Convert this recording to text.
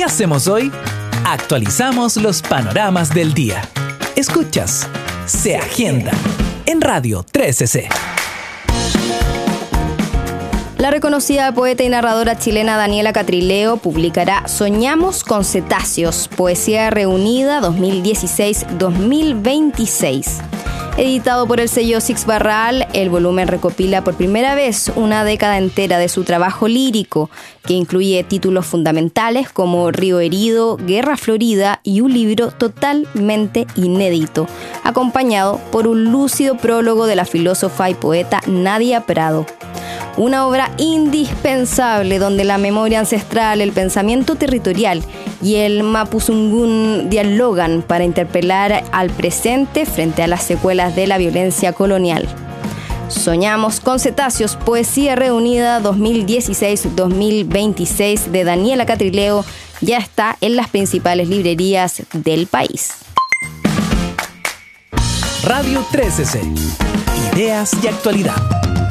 ¿Qué hacemos hoy? Actualizamos los panoramas del día. Escuchas Se Agenda en Radio 13C. La reconocida poeta y narradora chilena Daniela Catrileo publicará Soñamos con cetáceos, poesía reunida 2016-2026. Editado por el sello Six Barral, el volumen recopila por primera vez una década entera de su trabajo lírico, que incluye títulos fundamentales como Río Herido, Guerra Florida y un libro totalmente inédito, acompañado por un lúcido prólogo de la filósofa y poeta Nadia Prado. Una obra indispensable donde la memoria ancestral, el pensamiento territorial y el mapuzungún dialogan para interpelar al presente frente a las secuelas de la violencia colonial. Soñamos con cetáceos, poesía reunida 2016-2026 de Daniela Catrileo, ya está en las principales librerías del país. Radio 13C. Ideas y actualidad.